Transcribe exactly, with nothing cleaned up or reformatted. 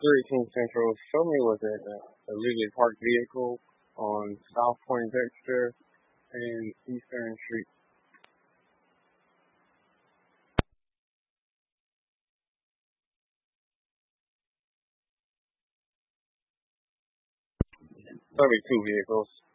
thirteen Central. Show me was a, a illegally parked vehicle on South Poindexter and Eastern Street. Probably two vehicles.